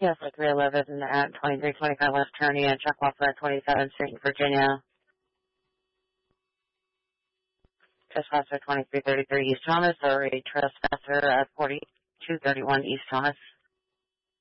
Yes, at 311 at 2325 West Kearney and Chuckwalker at 27th Street in Virginia. Trespasser 2333 East Thomas or a trespasser at 4231 East Thomas.